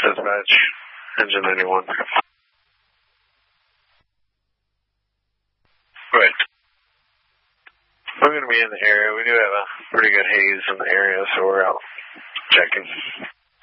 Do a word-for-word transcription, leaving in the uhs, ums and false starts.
dispatch, engine ninety-one. Right. We're going to be in the area. We do have a pretty good haze in the area, so we're out checking.